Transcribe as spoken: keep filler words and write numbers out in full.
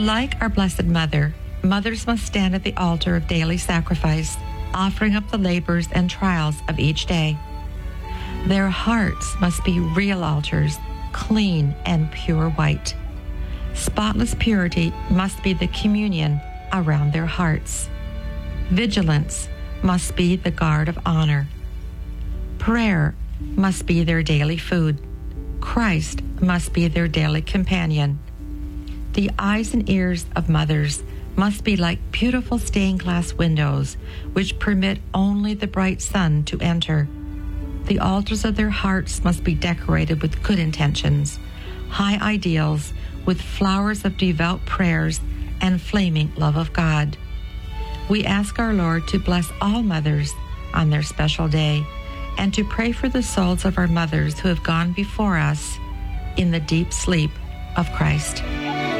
Like our Blessed Mother, mothers must stand at the altar of daily sacrifice, offering up the labors and trials of each day. Their hearts must be real altars, clean and pure white. Spotless purity must be the communion around their hearts. Vigilance must be the guard of honor. Prayer must be their daily food. Christ must be their daily companion. The eyes and ears of mothers must be like beautiful stained glass windows, which permit only the bright sun to enter. The altars of their hearts must be decorated with good intentions, high ideals, with flowers of devout prayers and flaming love of God. We ask our Lord to bless all mothers on their special day and to pray for the souls of our mothers who have gone before us in the deep sleep of Christ.